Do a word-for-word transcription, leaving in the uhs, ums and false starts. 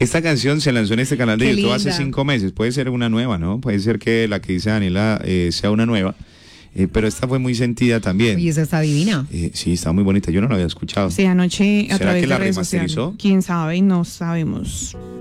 Esta canción se lanzó en este canal de Qué YouTube linda. hace cinco meses. Puede ser una nueva, ¿no? Puede ser que la que dice Daniela eh, sea una nueva. Eh, pero esta fue muy sentida también. Y esa está divina. Eh, sí, está muy bonita. Yo no la había escuchado. Sí, anoche a ¿Será través que la de redes sociales. remasterizó? Quién sabe, no sabemos.